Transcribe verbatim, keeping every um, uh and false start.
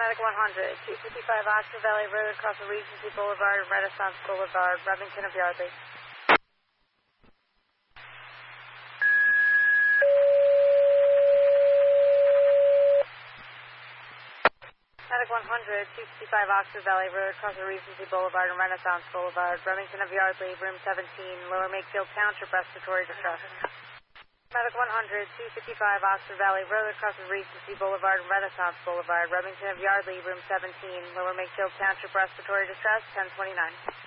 Medic one hundred, two fifty-five Oxford Valley Road across the Regency Boulevard and Renaissance Boulevard, Remington of Yardley. Medic one hundred, two fifty-five Oxford Valley Road across the Regency Boulevard and Renaissance Boulevard, Remington of Yardley, room seventeen, Lower Makefield Township, respiratory distress. Medic one hundred, two fifty-five Oxford Valley Road across the Regency Boulevard and Renaissance Boulevard, Remington of Yardley, room seventeen, Lower Makefield Township, respiratory distress, ten twenty-nine.